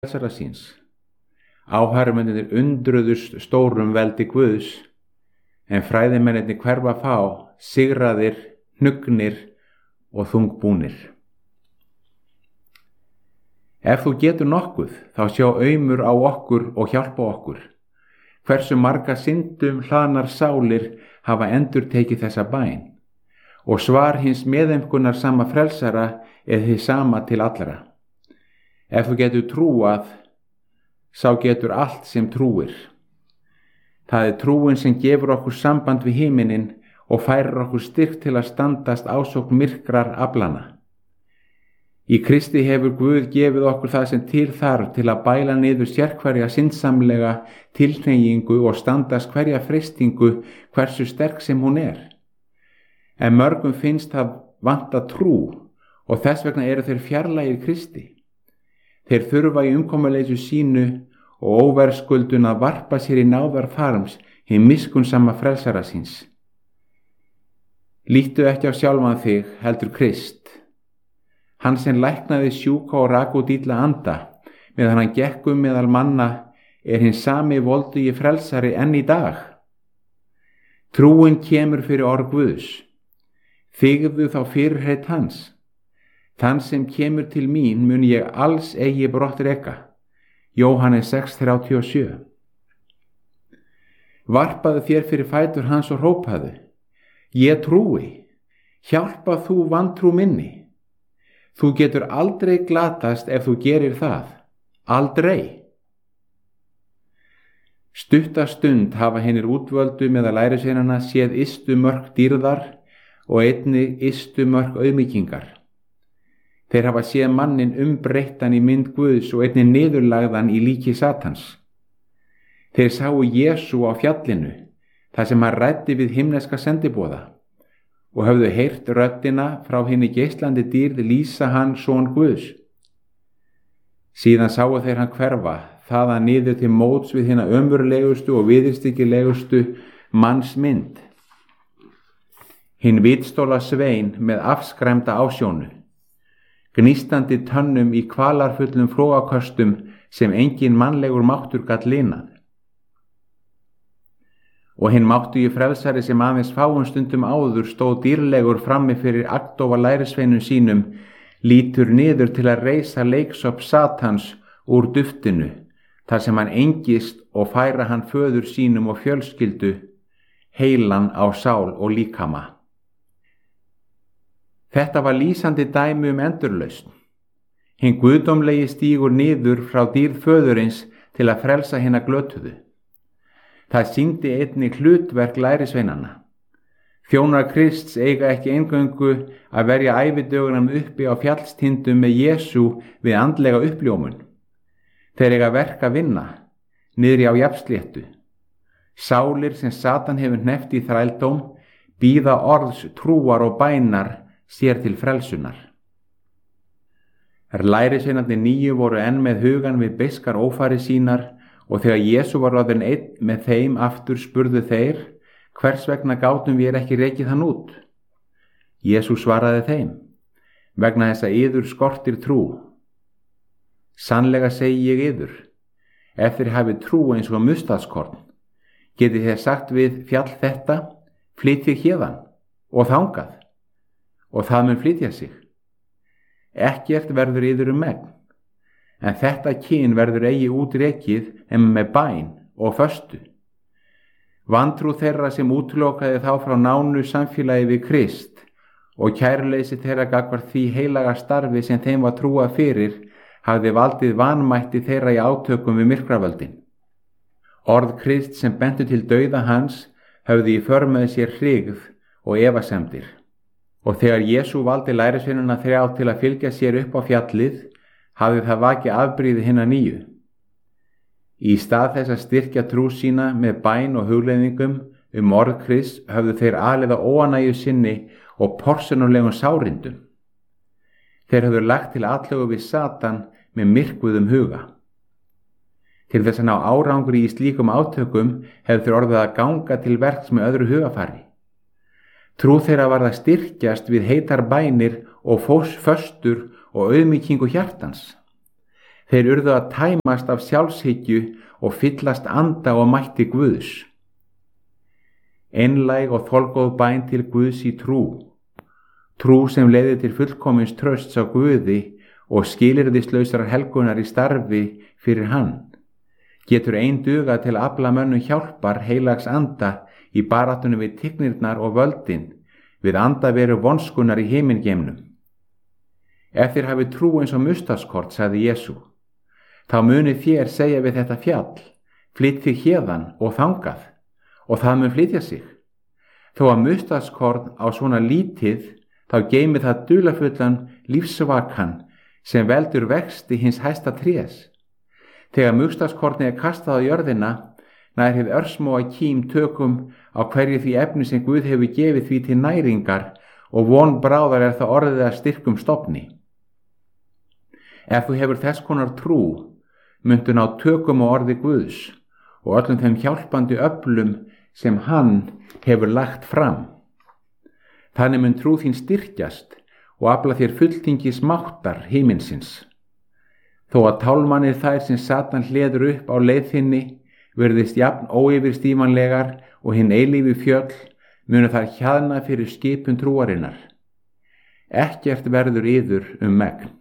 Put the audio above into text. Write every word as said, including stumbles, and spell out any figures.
frelsara síns. Áhærmennir undruðust stórum veldi Guðs, en fræðimennirnir hverfa fá, sigraðir, hnugnir og þungbúnir. Ef þú getur nokkuð, þá sjá aumur á okkur og hjálpa okkur. Hversu marga syndum hlaðnar sálir hafa endurtekið þessa bæn, og svar hins meðaumkunar sama frelsara er hið sama til allra. Ef þú getur trúað, sá getur allt sem trúir. Það er trúin sem gefur okkur samband við himinin og færir okkur styrk til að standast ásókn myrkrar aflana. Í Kristi hefur Guð gefið okkur það sem til þarf til að bæla niður sérhverja syndsamlega tilhneigingu og standast hverja freistingu hversu sterk sem hún er. En mörgum finnst það vanta trú og þess vegna eru þeir fjarlægir Kristi. Þeir þurfa í umkomuleysu sínu og óverðskuldun að varpa sér í náðar farms hinn miskunnsama frelsara síns. Líttu ekki á sjálfan þig, heldur Krist. Hann sem læknaði sjúka og rak út illa anda, meðan hann gekk um meðal manna, er hinn sami voldugi frelsari enn í dag. Trúin kemur fyrir orð Guðs. Þigðu þá fyrirheit hans. Þann sem kemur til mín mun ég alls eigi brott reka. Jóhannes sex þrjátíu og sjö. Varpaðu þér fyrir fætur hans og hrópaðu: Ég trúi, hjálpa þú vantrú minni. Þú getur aldrei glatast ef þú gerir það. Aldrei. Stutta stund hafa hinir útvöldu meðal lærisveinanna séð ystu mörk dýrðar og einnig ystu mörk auðmýkingar. Þeir hafa séð mannin umbreyttan í mynd Guðs og einnig niðurlagðan í líki Satans. Þeir sáu Jesú á fjallinu, þar sem hann ræddi við himneska sendiboða, og höfðu heyrt röddina frá hinni geislandi dýrð lýsa hann son Guðs. Síðan sáu þeir hann hverfa, þaðan niður til móts við hina ömurlegustu og viðurstyggilegustu manns mynd. Hinn vitstóla svein með afskræmda ásjónu, gnýstandi tönnum í kvalarfullum frogaköstum sem engin mannlegur máttur gat linað. Og hinn máttugi frelsari sem aðeins fáum stundum áður stóð dýrlegur frammi fyrir agndofa lærisveinum sínum, lítur niður til að reisa leiksopp Satans úr duftinu, þar sem hann engist og færa hann föður sínum og fjölskyldu, heilan á sál og líkama. Þetta var lýsandi dæmi um endurlausn. Hinn guðdómlegi stígur niður frá dýrð föðurins til að frelsa hinna glötuðu. Það sýndi einnig hlutverk lærisveinanna. Þjónar Krists eiga ekki eingöngu að verja ævidögunum uppi á fjallstindum með Jesú við andlega uppljómun. Þeir eiga verk að vinna, niðri á jafnsléttu. Sálir sem Satan hefur hneppt í þrældóm bíða orðs trúar og bænar sér til frelsunar. Lærisveinarnir níu voru enn með hugan við beiskar ófæri sínar, og þegar Jesú var orðinn einn með þeim aftur spurðu þeir: Hvers vegna gátum við ekki rekið hann út? Jesú svaraði þeim: Vegna þess að yður skortir trú. Sannlega segi ég yður, ef þér hafið trú eins og mustadskorn, getið þér sagt við fjall þetta: Flytjið héðan og þangað, og það mun flytja sig. Ekkert verður yður um megn. En þetta kyn verður eigi útrekið en með bæn og föstu. Vantrú þeirra sem útilokaði þá frá nánu samfélagi við Krist og kæruleysi þeirra gagnvart því heilaga starfi sem þeim var trúað fyrir hafði valdið vanmætti þeirra í átökum við myrkravöldin. Orð Krist sem bentu til dauða hans höfðu í för með sér hrygð og efasemdir. Og þegar Jesú valdi lærisveinana þrjá til að fylgja sér upp á fjallið, hafði það vakið afbrýði hinna nýju. Í stað þess að styrkja trú sína með bæn og hugleiðingum um orð Krists höfðu þeir alið á óánægju sinni og porsunulegum sárindum. Þeir höfðu lagt til atlögu við Satan með myrkvuðum huga. Til þess að ná árangri í slíkum átökum hefðu þeir orðið að ganga til verks með öðru hugafari. Trú þeirra varð að styrkjast við heitar bænir og fós föstur og auðmýkingu hjartans. Þeir urðu að tæmast af sjálfshyggju og fyllast anda og mætti Guðs. Einlæg og þolgóð bæn til Guðs í trú. Trú sem leiðir til fullkomins trausts á Guði og skilyrðislausrar helgunar í starfi fyrir hann. Getur ein duga til að afla mönnum hjálpar heilags anda í baráttunum við tignirnar og völdin, við andaveru vonskunar í himingeimnum. Ef þér hafi trú eins og mustaskort, sagði Jesú, þá muni þér segja við þetta fjall, flytt þig héðan og þangað, og það mun flytja sig. Þó að mustaskort á svona lítið, þá geymi það dularfullan lífsvakan sem veldur vexti hins hæsta trés. Þegar mustaskortið er kastað á jörðina, nær hið örsmóa kím tökum á hverju því efni sem Guð hefur gefið því til næringar og von bráðar er það orðið að styrkum stofni. Ef þú hefur þess konar trú, muntu ná tökum á orði Guðs og öllum þeim hjálpandi öflum sem hann hefur lagt fram. Þannig mun trú þín styrkjast og afla þér fulltingis máttar himinsins. Þó að tálmanir þær sem Satan hleður upp á leið þinni virðist jafn óyfirstífanlegar og hinn eilífi fjöll, munu þær hjaðna fyrir skipun trúarinnar. Ekkert verður yður um megn.